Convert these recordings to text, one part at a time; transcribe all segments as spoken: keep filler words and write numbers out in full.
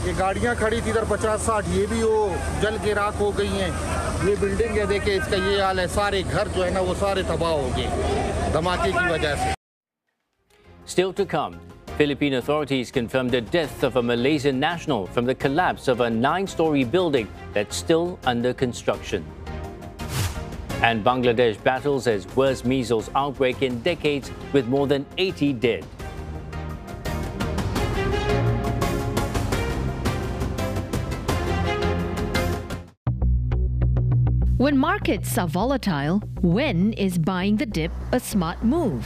ये गाड़ियां खड़ी थी इधर पचास साठ, ये भी वो जल के राख हो गई हैं। ये बिल्डिंग है, देखिए इसका ये हाल है, सारे घर जो है ना वो सारे तबाह हो गए धमाके की वजह से। Still to come, Philippine authorities confirmed the death of a Malaysian national from the collapse of a nine-story building that's still under construction. And Bangladesh battles its worst measles outbreak in decades with more than eighty dead. When markets are volatile, when is buying the dip a smart move?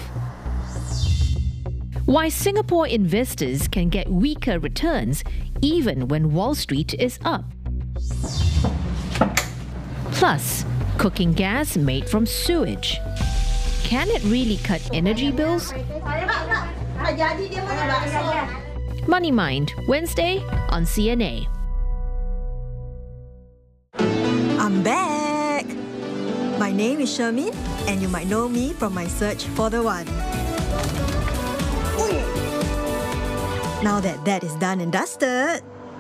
Why Singapore investors can get weaker returns even when Wall Street is up. Plus, cooking gas made from sewage. Can it really cut energy bills? Money Mind, Wednesday on C N A. I'm back! My name is Shermin, and you might know me from my search for the one. Now that that is done and dusted,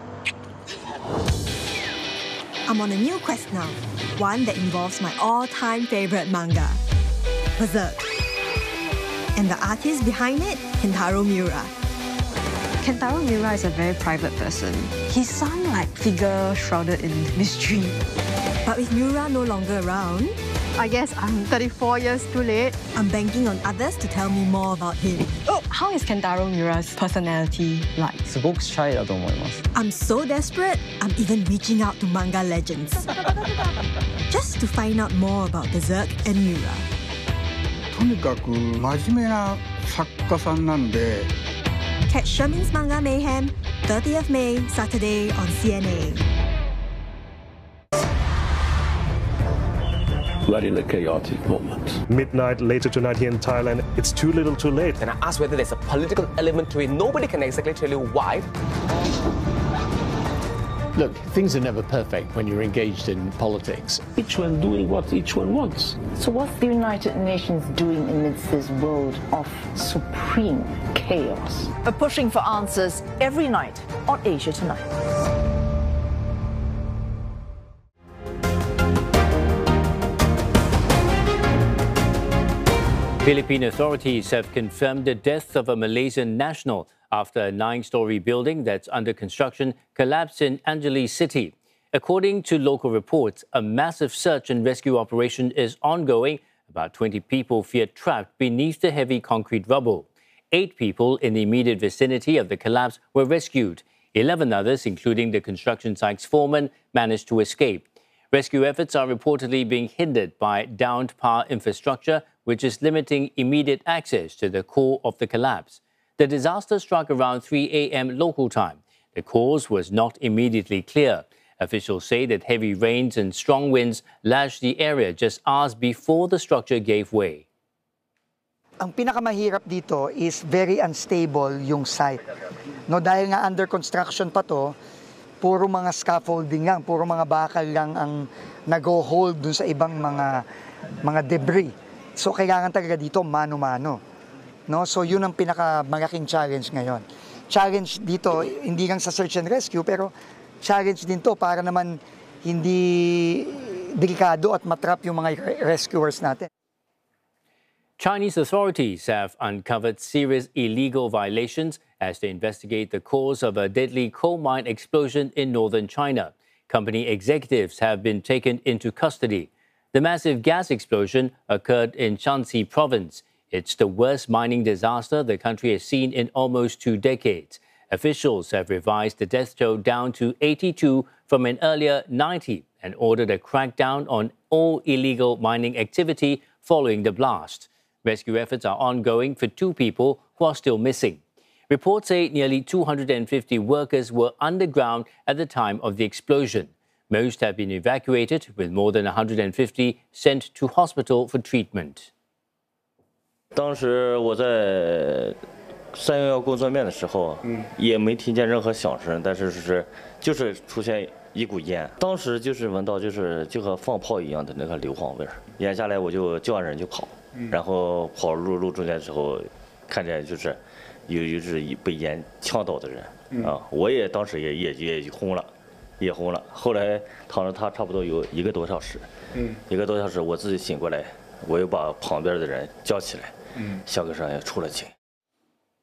I'm on a new quest now. One that involves my all-time favorite manga, Berserk. And the artist behind it, Kentaro Miura. Kentaro Miura is a very private person. He's some like figure shrouded in mystery. But with Miura no longer around, I guess I'm thirty-four years too late. I'm banking on others to tell me more about him. Oh, how is Kentaro Miura's personality like? すごくシャイだと思います。 I'm so desperate, I'm even reaching out to manga legends. Just to find out more about Berserk and Miura. とにかく真面目な作家さんなんで。 Catch Shermin's Manga Mayhem, thirtieth of May, Saturday on C N A. We're in a chaotic moment. Midnight later tonight here in Thailand, it's too little too late. And I asked whether there's a political element to it. Nobody can exactly tell you why. Look, things are never perfect when you're engaged in politics. Each one doing what each one wants. So what's the United Nations doing amidst this world of supreme chaos? We're pushing for answers every night on Asia Tonight. Philippine authorities have confirmed the death of a Malaysian national after a nine-story building that's under construction collapsed in Angeles City. According to local reports, a massive search and rescue operation is ongoing. About twenty people fear trapped beneath the heavy concrete rubble. Eight people in the immediate vicinity of the collapse were rescued. Eleven others, including the construction site's foreman, managed to escape. Rescue efforts are reportedly being hindered by downed power infrastructure, which is limiting immediate access to the core of the collapse. The disaster struck around three a m local time. The cause was not immediately clear. Officials say that heavy rains and strong winds lashed the area just hours before the structure gave way. Ang pinakamahirap dito is very unstable yung site. No, dahil nga under construction pa to, puro mga scaffolding lang, puro mga bakal lang ang nag-hold dun sa ibang mga mga debris. So kailangan talaga dito mano-mano. No? So yun ang pinakamalaking challenge ngayon. Challenge dito hindi lang sa search and rescue pero challenge din to para naman hindi delikado at matrap yung mga rescuers natin. Chinese authorities have uncovered serious illegal violations as they investigate the cause of a deadly coal mine explosion in northern China. Company executives have been taken into custody. The massive gas explosion occurred in Shanxi province. It's the worst mining disaster the country has seen in almost two decades. Officials have revised the death toll down to eighty-two from an earlier ninety and ordered a crackdown on all illegal mining activity following the blast. Rescue efforts are ongoing for two people who are still missing. Reports say nearly two hundred fifty workers were underground at the time of the explosion. Most have been evacuated, with more than one hundred fifty sent to hospital for treatment. 当时我在三幺幺工作面的时候，嗯，也没听见任何响声，但是是就是出现一股烟，当时就是闻到就是就和放炮一样的那个硫磺味儿，烟下来我就叫完人就跑，嗯、然后跑入路中间之后，看见就是有一是被烟呛到的人、 嗯、 啊，我也当时也也也轰了，也轰了。后来躺着他差不多有一个多小时， 嗯， 一个多小时，我自己醒过来，我又把旁边的人叫起来， 嗯， 小哥上也出了警。